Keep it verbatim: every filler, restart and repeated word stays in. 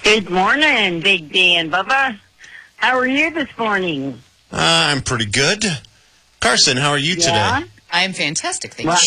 Good morning, Big D and Bubba. How are you this morning? Uh, I'm pretty good. Carson, how are you yeah? today? I'm fantastic, thank Well,